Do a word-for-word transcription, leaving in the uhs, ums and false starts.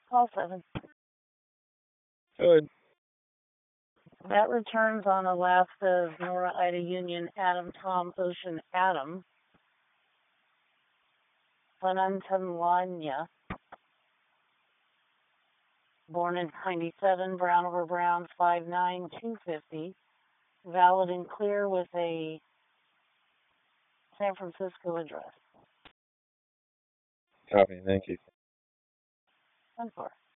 Call seven. Good. That returns on Alaska's Nora Ida Union Adam Tom Ocean Adam. Planantanlanya. Born in ninety-seven, brown over brown, five nine, two fifty. Valid and clear with a San Francisco address. Copy. Thank you. ten four.